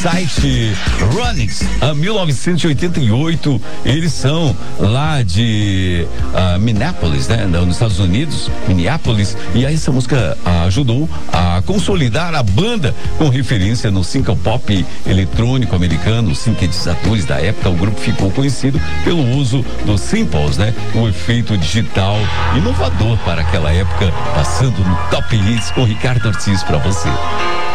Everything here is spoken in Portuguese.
Site Ronix, 1988, eles são lá de Minneapolis, né? Nos Estados Unidos, Minneapolis, e aí essa música ajudou a consolidar a banda com referência no synth pop eletrônico americano, sintetizadores da época. O grupo ficou conhecido pelo uso dos samples, né? O efeito digital inovador para aquela época, passando no Top Hits com Ricardo Ortiz para você.